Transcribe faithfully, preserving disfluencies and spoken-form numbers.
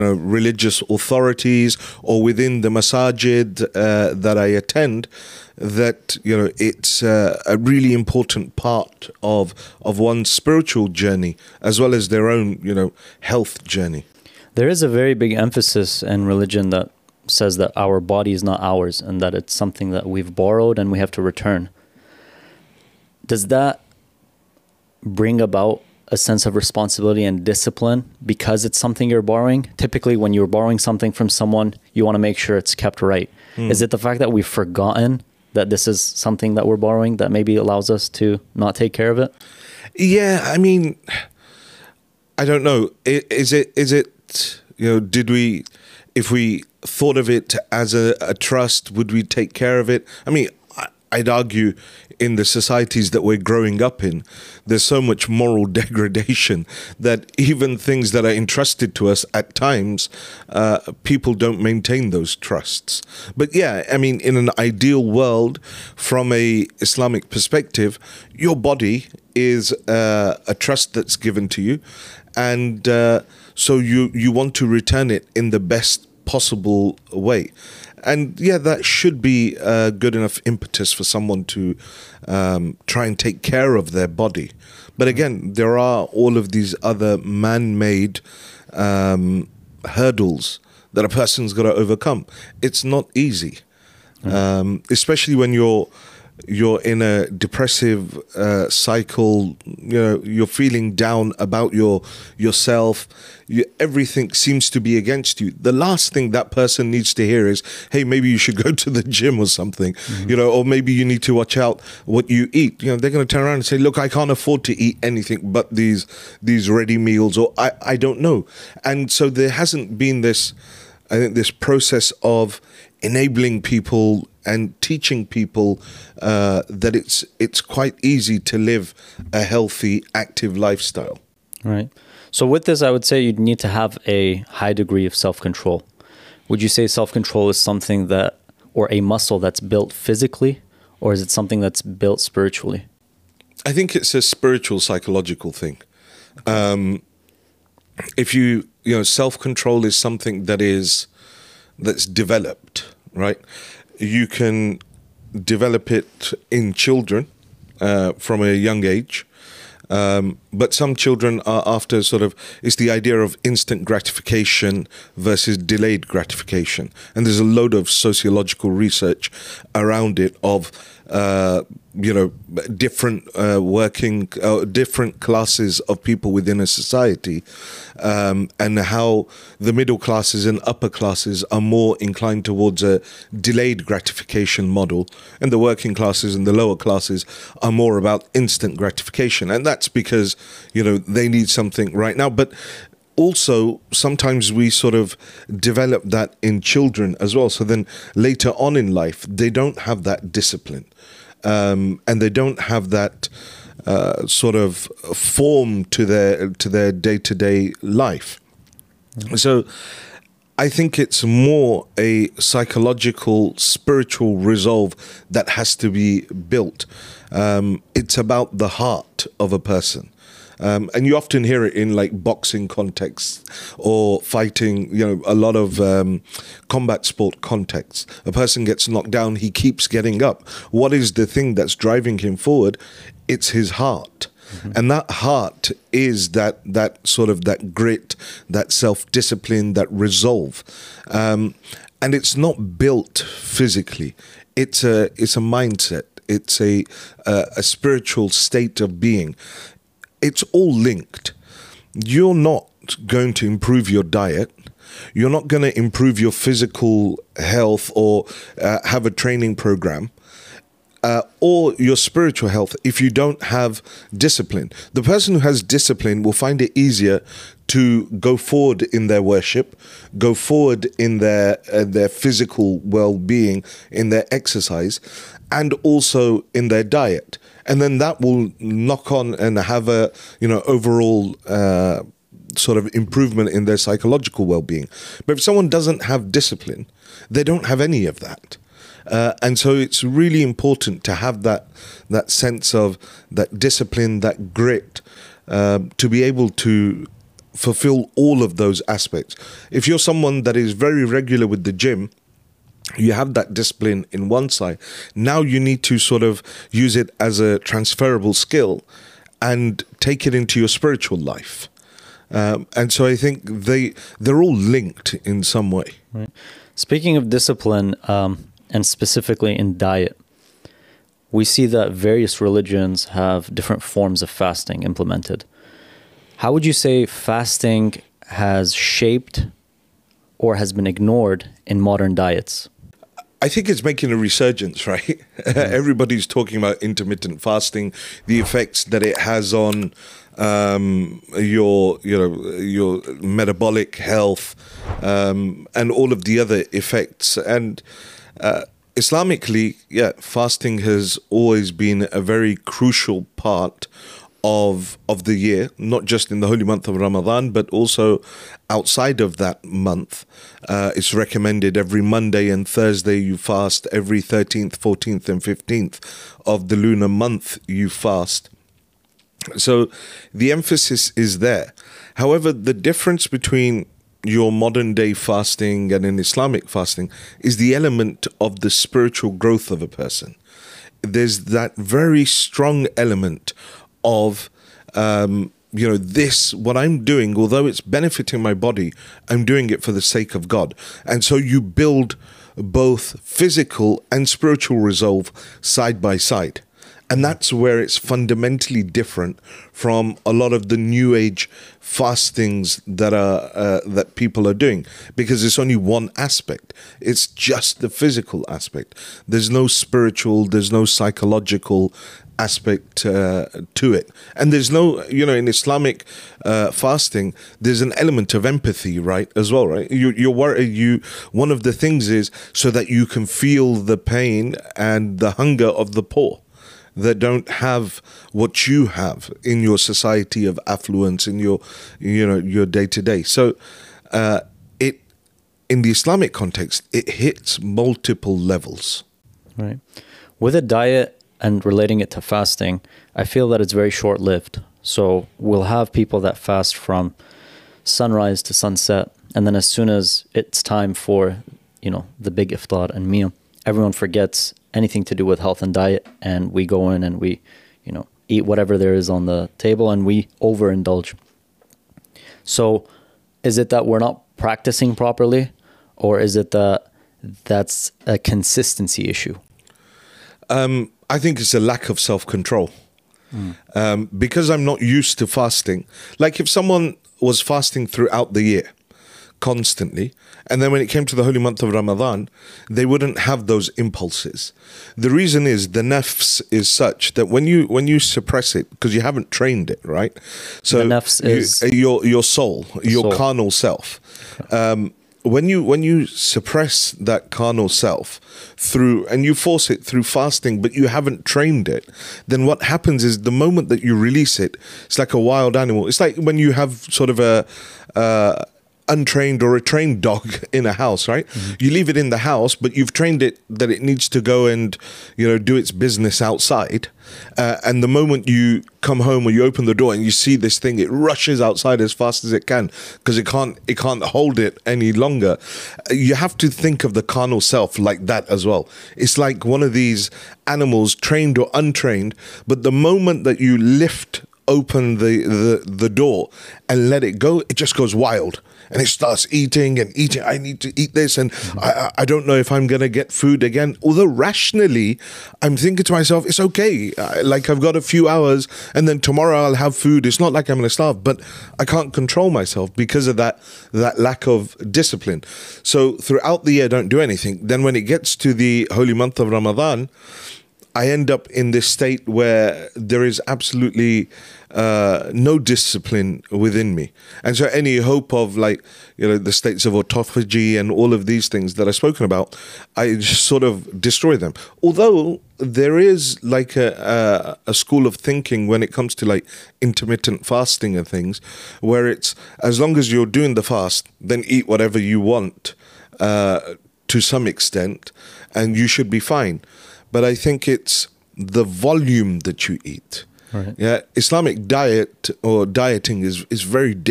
uh, religious authorities or within the masajid uh, that I attend, that you know it's uh, a really important part of of one's spiritual journey as well as their own you know health journey. There is a very big emphasis in religion that says that our body is not ours and that it's something that we've borrowed and we have to return. Does that bring about a sense of responsibility and discipline because it's something you're borrowing? Typically, when you're borrowing something from someone, you want to make sure it's kept right. Mm. Is it the fact that we've forgotten that this is something that we're borrowing that maybe allows us to not take care of it? Yeah, I mean, I don't know. Is it, is it, you know, did we, if we thought of it as a, a trust, would we take care of it? I mean, I'd argue in the societies that we're growing up in, there's so much moral degradation that even things that are entrusted to us at times, uh, people don't maintain those trusts. But yeah, I mean, in an ideal world, from a Islamic perspective, your body is uh, a trust that's given to you. And uh, so you, you want to return it in the best possible way. And yeah, that should be a good enough impetus for someone to um, try and take care of their body. But again, there are all of these other man-made um, hurdles that a person's got to overcome. It's not easy, mm. um, especially when you're you're in a depressive uh, cycle. You know, you're feeling down about your yourself. You, everything seems to be against you. The last thing that person needs to hear is, hey, maybe you should go to the gym or something, mm-hmm. you know, or maybe you need to watch out what you eat. You know, they're going to turn around and say, look, I can't afford to eat anything but these these ready meals, or I, I don't know. And so there hasn't been this, I think, this process of enabling people and teaching people uh, that it's it's quite easy to live a healthy, active lifestyle. Right. So with this, I would say you'd need to have a high degree of self-control. Would you say self-control is something that, or a muscle that's built physically, or is it something that's built spiritually? I think it's a spiritual, psychological thing. Um, if you, you know, self-control is something that is, that's developed, right? You can develop it in children uh, from a young age. Um, but some children are after sort of, it's the idea of instant gratification versus delayed gratification. And there's a load of sociological research around it of, uh, you know, different uh, working, uh, different classes of people within a society, um, and how the middle classes and upper classes are more inclined towards a delayed gratification model, and the working classes and the lower classes are more about instant gratification. And that's because, you know, they need something right now. But also, sometimes we sort of develop that in children as well. So then later on in life, they don't have that discipline. Um, and they don't have that uh, sort of form to their to their day-to-day life. Mm-hmm. So I think it's more a psychological, spiritual resolve that has to be built. Um, it's about the heart of a person. Um, and you often hear it in like boxing contexts or fighting, you know, a lot of um, combat sport contexts. A person gets knocked down, he keeps getting up. What is the thing that's driving him forward? It's his heart. Mm-hmm. And that heart is that that sort of that grit, that self-discipline, that resolve. Um, and it's not built physically. It's a, it's a mindset. It's a, a, a spiritual state of being. It's all linked. You're not going to improve your diet. You're not going to improve your physical health or uh, have a training program uh, or your spiritual health if you don't have discipline. The person who has discipline will find it easier to go forward in their worship, go forward in their uh, their physical well-being, in their exercise, and also in their diet. And then that will knock on and have a, you know, overall uh, sort of improvement in their psychological well-being. But if someone doesn't have discipline, they don't have any of that. Uh, and so it's really important to have that that sense of that discipline, that grit, uh, to be able to fulfill all of those aspects. If you're someone that is very regular with the gym, you have that discipline in one side. Now you need to sort of use it as a transferable skill and take it into your spiritual life. Um, and so I think they, they're all linked in some way. Right. Speaking of discipline, um, and specifically in diet, we see that various religions have different forms of fasting implemented. How would you say fasting has shaped or has been ignored in modern diets? I think it's making a resurgence, right? Mm. Everybody's talking about intermittent fasting, the effects that it has on um, your, you know, your metabolic health, um, and all of the other effects. And uh, Islamically, yeah, fasting has always been a very crucial part of of the year, not just in the holy month of Ramadan, but also outside of that month. Uh, it's recommended every Monday and Thursday you fast, every thirteenth, fourteenth and fifteenth of the lunar month you fast. So the emphasis is there. However, the difference between your modern day fasting and an Islamic fasting is the element of the spiritual growth of a person. There's that very strong element of, um, you know, this, what I'm doing, although it's benefiting my body, I'm doing it for the sake of God. And so you build both physical and spiritual resolve side by side. And that's where it's fundamentally different from a lot of the new age fastings that are uh, that people are doing, because it's only one aspect. It's just the physical aspect. There's no spiritual, there's no psychological aspect uh, to it. And there's no, you know, in Islamic uh, fasting, there's an element of empathy, right, as well, right? You, you're worried, you, one of the things is so that you can feel the pain and the hunger of the poor that don't have what you have in your society of affluence, in your, you know, your day to day. So, uh, it, in the Islamic context, it hits multiple levels. Right. With a diet and relating it to fasting, I feel that it's very short-lived. So we'll have people that fast from sunrise to sunset, and then as soon as it's time for, you know, the big iftar and meal, everyone forgets anything to do with health and diet, and we go in and we, you know, eat whatever there is on the table, and we overindulge. So is it that we're not practicing properly, or is it that that's a consistency issue? Um, I think it's a lack of self-control. Mm. Um, because I'm not used to fasting. Like if someone was fasting throughout the year, constantly, and then when it came to the holy month of Ramadan, they wouldn't have those impulses. The reason is the nafs is such that when you when you suppress it, because you haven't trained it, right? So the nafs you, is your your soul, your soul. carnal self. Um, when you when you suppress that carnal self through, and you force it through fasting, but you haven't trained it, then what happens is the moment that you release it, it's like a wild animal. It's like when you have sort of a uh, untrained or a trained dog in a house, right? Mm-hmm. You leave it in the house, but you've trained it that it needs to go and, you know, do its business outside. Uh, and the moment you come home or you open the door and you see this thing, it rushes outside as fast as it can because it can't, it can't hold it any longer. You have to think of the carnal self like that as well. It's like one of these animals, trained or untrained, but the moment that you lift open the, the, the door and let it go, it just goes wild. And it starts eating and eating. I need to eat this, and mm-hmm. I, I don't know if I'm going to get food again. Although rationally, I'm thinking to myself, it's okay. I, like I've got a few hours, and then tomorrow I'll have food. It's not like I'm going to starve, but I can't control myself because of that that lack of discipline. So throughout the year, don't do anything. Then when it gets to the holy month of Ramadan, I end up in this state where there is absolutely uh, no discipline within me. And so any hope of, like, you know, the states of autophagy and all of these things that I've spoken about, I just sort of destroy them. Although there is like a, a, a school of thinking when it comes to like intermittent fasting and things, where it's as long as you're doing the fast, then eat whatever you want uh, to some extent, and you should be fine. But I think it's the volume that you eat. Right. Yeah, Islamic diet or dieting is is very different.